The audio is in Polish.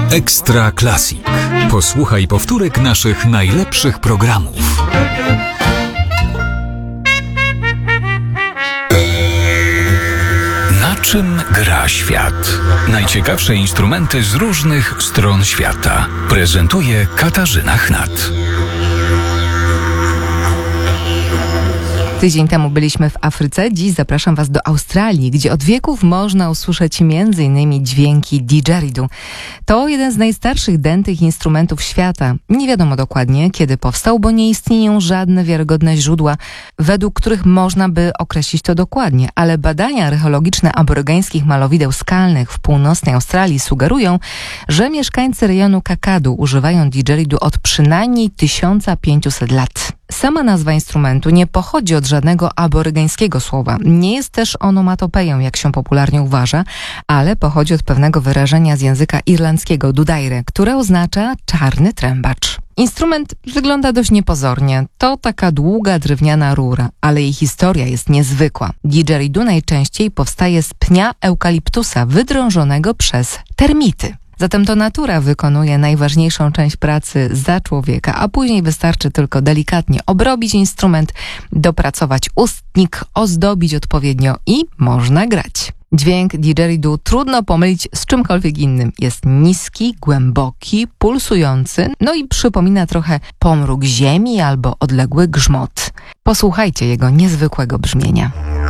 Ekstra Classic. Posłuchaj powtórek naszych najlepszych programów. Na czym gra świat? Najciekawsze instrumenty z różnych stron świata. Prezentuje Katarzyna Chnat. Tydzień temu byliśmy w Afryce, dziś zapraszam Was do Australii, gdzie od wieków można usłyszeć m.in. dźwięki didgeridoo. To jeden z najstarszych dętych instrumentów świata. Nie wiadomo dokładnie, kiedy powstał, bo nie istnieją żadne wiarygodne źródła, według których można by określić to dokładnie, ale badania archeologiczne aborygeńskich malowideł skalnych w północnej Australii sugerują, że mieszkańcy rejonu Kakadu używają didgeridoo od przynajmniej 1500 lat. Sama nazwa instrumentu nie pochodzi od żadnego aborygeńskiego słowa. Nie jest też onomatopeją, jak się popularnie uważa, ale pochodzi od pewnego wyrażenia z języka irlandzkiego dudaire, które oznacza czarny trębacz. Instrument wygląda dość niepozornie. To taka długa drewniana rura, ale jej historia jest niezwykła. Didgeridoo najczęściej powstaje z pnia eukaliptusa wydrążonego przez termity. Zatem to natura wykonuje najważniejszą część pracy za człowieka, a później wystarczy tylko delikatnie obrobić instrument, dopracować ustnik, ozdobić odpowiednio i można grać. Dźwięk didgeridoo trudno pomylić z czymkolwiek innym. Jest niski, głęboki, pulsujący, no i przypomina trochę pomruk ziemi albo odległy grzmot. Posłuchajcie jego niezwykłego brzmienia.